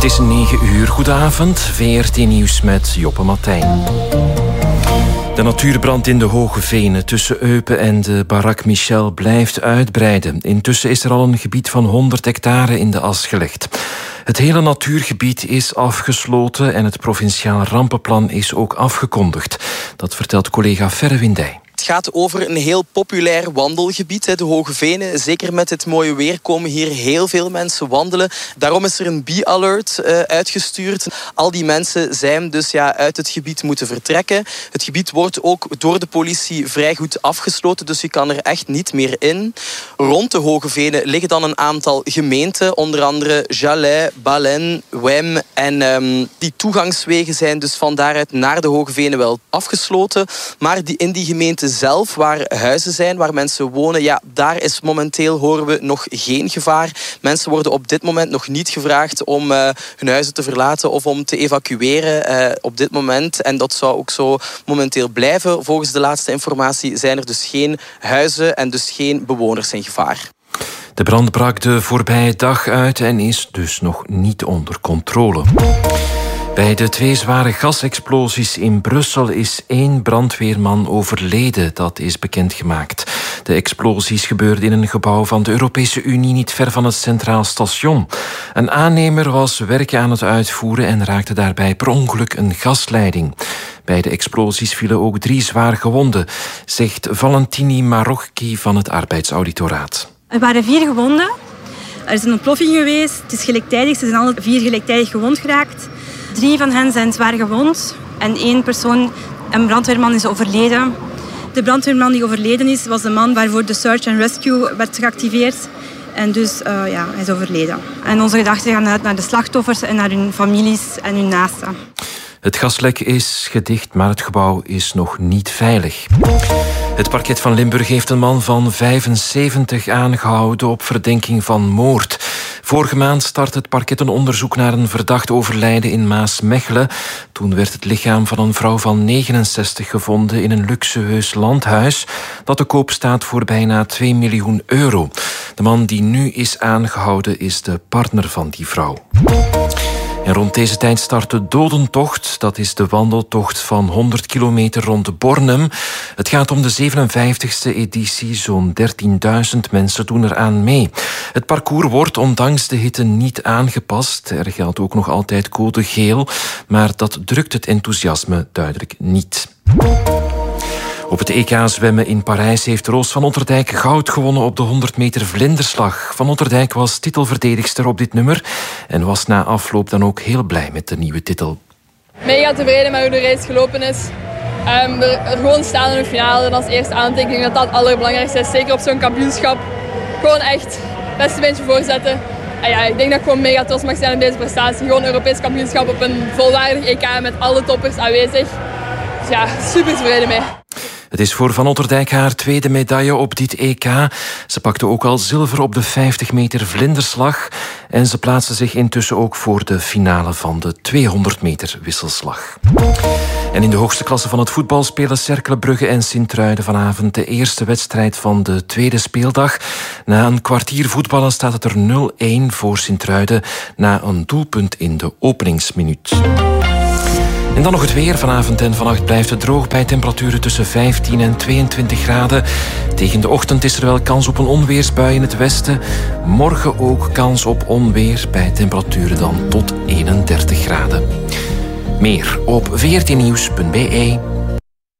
Het is 9 uur. Goedenavond. VRT Nieuws met Joppe Martijn. De natuurbrand in de Hoge Venen tussen Eupen en de Barak Michel blijft uitbreiden. Intussen is er al een gebied van 100 hectare in de as gelegd. Het hele natuurgebied is afgesloten en het provinciaal rampenplan is ook afgekondigd. Dat vertelt collega Ferre Windij. Het gaat over een heel populair wandelgebied, de Hoge Venen. Zeker met het mooie weer komen hier heel veel mensen wandelen. Daarom is er een bee-alert uitgestuurd. Al die mensen zijn dus uit het gebied moeten vertrekken. Het gebied wordt ook door de politie vrij goed afgesloten, dus je kan er echt niet meer in. Rond de Hoge Venen liggen dan een aantal gemeenten, onder andere Jalais, Balen, Wem. En die toegangswegen zijn dus van daaruit naar de Hoge Venen wel afgesloten. Maar in die gemeenten zelf, waar huizen zijn, waar mensen wonen, daar is momenteel, horen we, nog geen gevaar. Mensen worden op dit moment nog niet gevraagd om hun huizen te verlaten of om te evacueren op dit moment. En dat zou ook zo momenteel blijven. Volgens de laatste informatie zijn er dus geen huizen en dus geen bewoners in gevaar. De brand brak de voorbije dag uit en is dus nog niet onder controle. Bij de 2 zware gasexplosies in Brussel is 1 brandweerman overleden. Dat is bekendgemaakt. De explosies gebeurden in een gebouw van de Europese Unie niet ver van het Centraal Station. Een aannemer was werk aan het uitvoeren en raakte daarbij per ongeluk een gasleiding. Bij de explosies vielen ook 3 zwaar gewonden, zegt Valentini Marocchi van het Arbeidsauditoraat. Er waren 4 gewonden. Er is een ontploffing geweest. Het is gelijktijdig. Ze zijn alle 4 gelijktijdig gewond geraakt. 3 van hen zijn zwaar gewond en 1 persoon, een brandweerman, is overleden. De brandweerman die overleden is, was de man waarvoor de search and rescue werd geactiveerd. En dus hij is overleden. En onze gedachten gaan uit naar de slachtoffers en naar hun families en hun naasten. Het gaslek is gedicht, maar het gebouw is nog niet veilig. Het parket van Limburg heeft een man van 75 aangehouden op verdenking van moord. Vorige maand startte het parket een onderzoek naar een verdacht overlijden in Maasmechelen. Toen werd het lichaam van een vrouw van 69 gevonden in een luxueus landhuis dat te koop staat voor bijna 2 miljoen euro. De man die nu is aangehouden is de partner van die vrouw. En rond deze tijd start de Dodentocht. Dat is de wandeltocht van 100 kilometer rond Bornem. Het gaat om de 57e editie. Zo'n 13.000 mensen doen eraan mee. Het parcours wordt ondanks de hitte niet aangepast. Er geldt ook nog altijd code geel. Maar dat drukt het enthousiasme duidelijk niet. Op het EK zwemmen in Parijs heeft Roos van Otterdijk goud gewonnen op de 100 meter vlinderslag. Van Otterdijk was titelverdedigster op dit nummer en was na afloop dan ook heel blij met de nieuwe titel. Mega tevreden met hoe de race gelopen is. Er gewoon staan in de finale en als eerste aantekening dat het allerbelangrijkste is. Zeker op zo'n kampioenschap. Gewoon echt het beste beentje voorzetten. En ik denk dat ik gewoon mega trots mag zijn op deze prestatie. Gewoon Europees kampioenschap op een volwaardig EK met alle toppers aanwezig. Dus super tevreden mee. Het is voor Van Otterdijk haar 2e medaille op dit EK. Ze pakte ook al zilver op de 50 meter vlinderslag. En ze plaatste zich intussen ook voor de finale van de 200 meter wisselslag. En in de hoogste klasse van het voetbal spelen Cercle Brugge en Sint-Truiden vanavond de eerste wedstrijd van de 2e speeldag. Na een kwartier voetballen staat het er 0-1 voor Sint-Truiden na een doelpunt in de openingsminuut. En dan nog het weer. Vanavond en vannacht blijft het droog bij temperaturen tussen 15 en 22 graden. Tegen de ochtend is er wel kans op een onweersbui in het westen. Morgen ook kans op onweer bij temperaturen dan tot 31 graden. Meer op vrtnieuws.be.